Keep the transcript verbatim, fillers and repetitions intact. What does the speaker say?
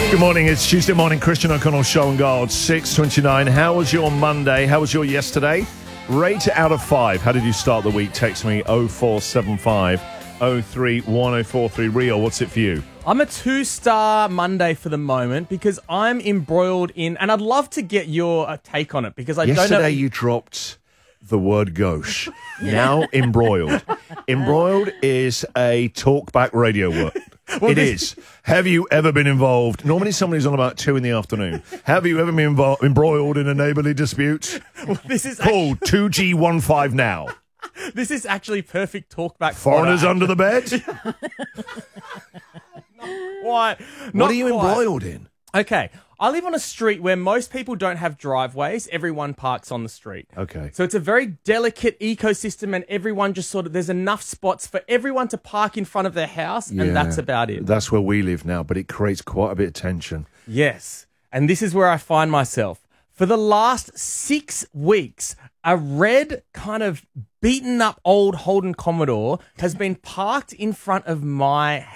Good morning, it's Tuesday morning, Christian O'Connell Show and Guard, six twenty-nine. How was your Monday? How was your yesterday? Rate it out of five. How did you start the week? Text me oh four seven five oh three one oh four three. Rio, what's it for you? I'm a two-star Monday for the moment because I'm embroiled in, and I'd love to get your uh, take on it because I Yesterday don't know. you dropped the word gauche. Now embroiled. Embroiled is a talkback radio word. Well, it this- is. Have you ever been involved? Normally somebody's on about two in the afternoon. Have you ever been invo- embroiled in a neighbourly dispute? Well, this is Call two G one five now. act- this is actually perfect talkback. Foreigners fodder. under the bed? Why? What Not are you quite. embroiled in? Okay, I live on a street where most people don't have driveways. Everyone parks on the street. Okay. So it's a very delicate ecosystem, and everyone just sort of, there's enough spots for everyone to park in front of their house, and that's about it. That's where we live now, but it creates quite a bit of tension. Yes. And this is where I find myself. For the last six weeks, a red kind of beaten up old Holden Commodore has been parked in front of my